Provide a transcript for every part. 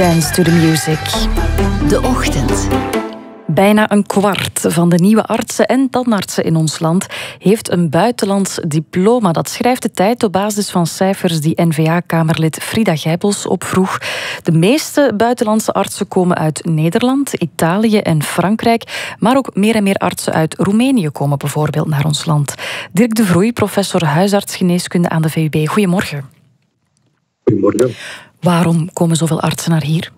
Dance to the Music. De Ochtend. Bijna een kwart van de nieuwe artsen en tandartsen in ons land heeft een buitenlands diploma. Dat schrijft de Tijd op basis van cijfers die N-VA-kamerlid Frida Gijpels opvroeg. De meeste buitenlandse artsen komen uit Nederland, Italië en Frankrijk. Maar ook meer en meer artsen uit Roemenië komen bijvoorbeeld naar ons land. Dirk de Vroei, professor huisartsgeneeskunde aan de VUB. Goedemorgen. Goedemorgen. Waarom komen zoveel artsen naar hier?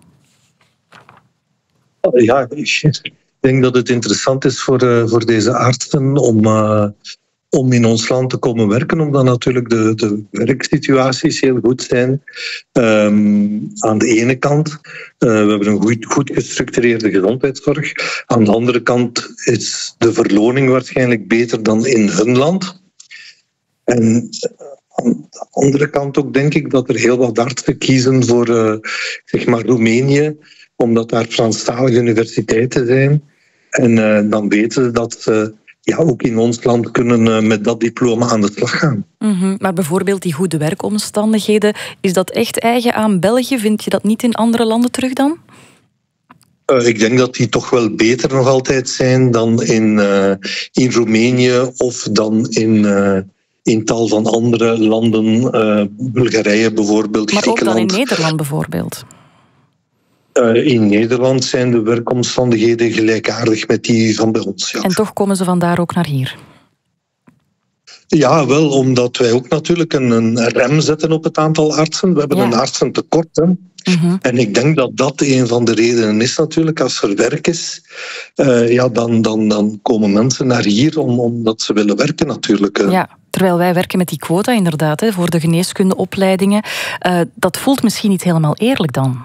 Ja, ik denk dat het interessant is voor deze artsen om in ons land te komen werken, omdat natuurlijk de werksituaties heel goed zijn. Aan de ene kant, we hebben een goed gestructureerde gezondheidszorg. Aan de andere kant is de verloning waarschijnlijk beter dan in hun land. En aan de andere kant ook denk ik dat er heel wat artsen kiezen voor Roemenië, omdat daar Franstalige universiteiten zijn. En dan weten ze dat ze ook in ons land kunnen met dat diploma aan de slag gaan. Mm-hmm. Maar bijvoorbeeld die goede werkomstandigheden, is dat echt eigen aan België? Vind je dat niet in andere landen terug dan? Ik denk dat die toch wel beter nog altijd zijn dan in Roemenië of dan in tal van andere landen, Bulgarije bijvoorbeeld, maar Griekenland. Maar ook dan in Nederland bijvoorbeeld? In Nederland zijn de werkomstandigheden gelijkaardig met die van bij ons. Ja. En toch komen ze vandaar ook naar hier? Ja, wel, omdat wij ook natuurlijk een rem zetten op het aantal artsen. We hebben een artsentekort. Hè. Mm-hmm. En ik denk dat dat een van de redenen is natuurlijk. Als er werk is, dan komen mensen naar hier omdat ze willen werken natuurlijk. Ja, terwijl wij werken met die quota inderdaad, voor de geneeskundeopleidingen. Dat voelt misschien niet helemaal eerlijk dan.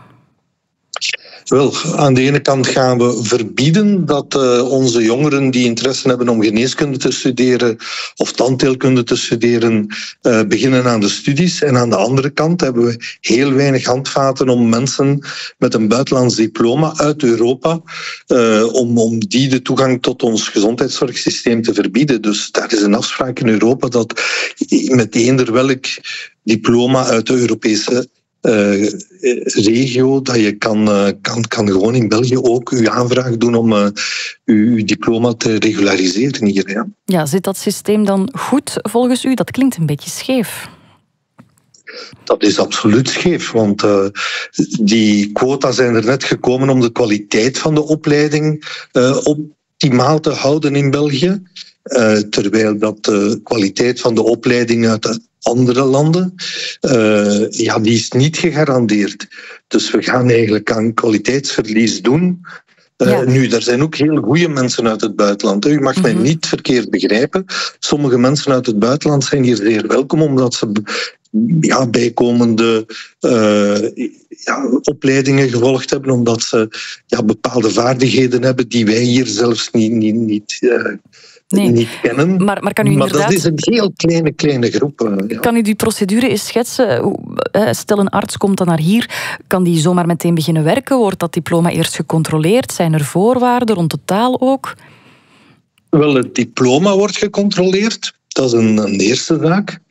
Wel, aan de ene kant gaan we verbieden dat onze jongeren die interesse hebben om geneeskunde te studeren of tandheelkunde te studeren, beginnen aan de studies. En aan de andere kant hebben we heel weinig handvaten om mensen met een buitenlands diploma uit Europa, om die de toegang tot ons gezondheidszorgsysteem te verbieden. Dus daar is een afspraak in Europa dat met eender welk diploma uit de Europese regio, dat je kan gewoon in België ook uw aanvraag doen om uw diploma te regulariseren hier. Ja. Ja, zit dat systeem dan goed volgens u? Dat klinkt een beetje scheef. Dat is absoluut scheef, want die quota zijn er net gekomen om de kwaliteit van de opleiding optimaal te houden in België. Terwijl dat de kwaliteit van de opleiding uit de andere landen, die is niet gegarandeerd. Dus we gaan eigenlijk aan kwaliteitsverlies doen. Nu, er zijn ook heel goede mensen uit het buitenland. U mag mij niet verkeerd begrijpen. Sommige mensen uit het buitenland zijn hier zeer welkom, omdat ze bijkomende opleidingen gevolgd hebben, omdat ze bepaalde vaardigheden hebben die wij hier zelfs niet kennen. Maar kan u inderdaad... dat is een heel kleine groep. Kan u die procedure eens schetsen? Stel, een arts komt dan naar hier. Kan die zomaar meteen beginnen werken? Wordt dat diploma eerst gecontroleerd? Zijn er voorwaarden rond de taal ook? Wel, het diploma wordt gecontroleerd. Dat is een eerste zaak.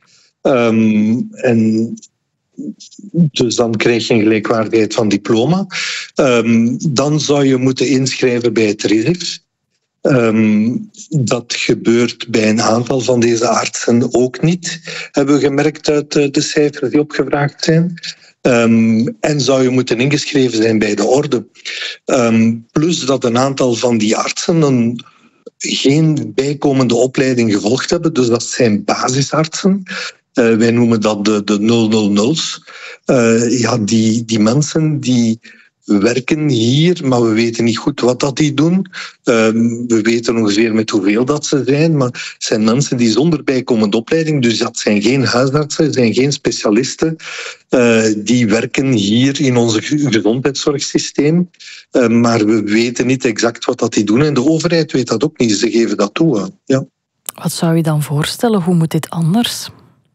En dus dan krijg je een gelijkwaardigheid van diploma. Dan zou je moeten inschrijven bij het RISIF. Dat gebeurt bij een aantal van deze artsen ook niet, hebben we gemerkt uit de cijfers die opgevraagd zijn. En zou je moeten ingeschreven zijn bij de orde. Plus dat een aantal van die artsen geen bijkomende opleiding gevolgd hebben, dus dat zijn basisartsen. Wij noemen dat de 000's. Die mensen die werken hier, maar we weten niet goed wat dat die doen. We weten ongeveer met hoeveel dat ze zijn, maar het zijn mensen die zonder bijkomende opleiding, dus dat zijn geen huisartsen, zijn geen specialisten, die werken hier in ons gezondheidszorgsysteem, maar we weten niet exact wat dat die doen en de overheid weet dat ook niet, ze geven dat toe. Ja. Wat zou je dan voorstellen? Hoe moet dit anders?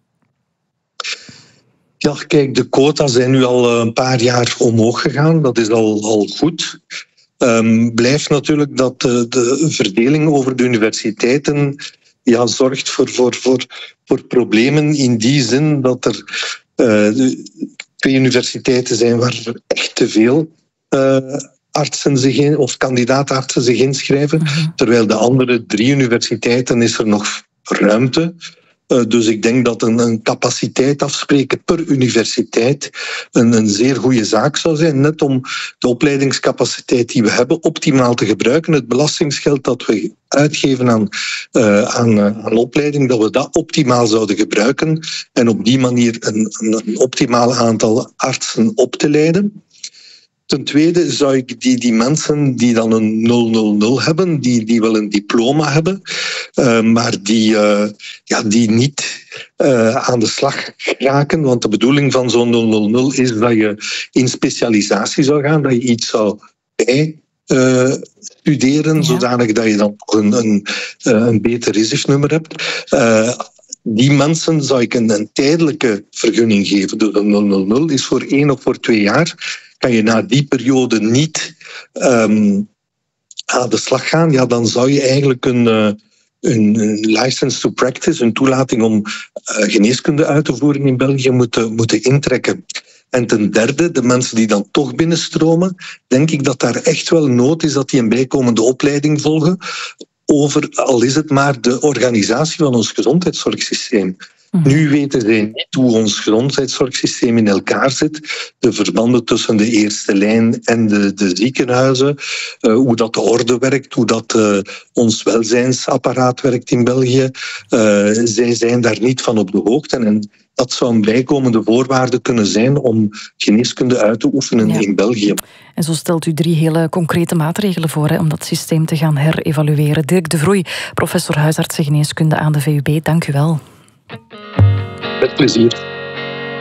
Ja, kijk, de quota zijn nu al een paar jaar omhoog gegaan. Dat is al goed. Blijft natuurlijk dat de verdeling over de universiteiten zorgt voor problemen in die zin dat er 2 universiteiten zijn waar er echt te veel artsen of kandidaatartsen zich inschrijven. Terwijl de andere 3 universiteiten is er nog ruimte. Dus ik denk dat een capaciteit afspreken per universiteit een zeer goede zaak zou zijn. Net om de opleidingscapaciteit die we hebben optimaal te gebruiken. Het belastingsgeld dat we uitgeven aan opleiding, dat we dat optimaal zouden gebruiken. En op die manier een optimaal aantal artsen op te leiden. Ten tweede zou ik die mensen die dan een 000 hebben, die wel een diploma hebben, maar die niet aan de slag raken. Want de bedoeling van zo'n 000 is dat je in specialisatie zou gaan, dat je iets zou studeren, zodanig dat je dan een beter RISIF-nummer hebt. Die mensen zou ik een tijdelijke vergunning geven. Dus een 000 is voor 1 of voor 2 jaar. Kan je na die periode niet aan de slag gaan, dan zou je eigenlijk een license to practice, een toelating om geneeskunde uit te voeren in België moeten intrekken. En ten derde, de mensen die dan toch binnenstromen, denk ik dat daar echt wel nood is dat die een bijkomende opleiding volgen over, al is het maar, de organisatie van ons gezondheidszorgsysteem. Nu weten zij niet hoe ons gezondheidszorgsysteem in elkaar zit. De verbanden tussen de eerste lijn en de ziekenhuizen. Hoe dat de orde werkt, hoe dat ons welzijnsapparaat werkt in België. Zij zijn daar niet van op de hoogte. En dat zou een bijkomende voorwaarde kunnen zijn om geneeskunde uit te oefenen in België. En zo stelt u 3 hele concrete maatregelen voor om dat systeem te gaan herevalueren. Dirk de Vroei, professor huisartsengeneeskunde aan de VUB, dank u wel. Met plezier.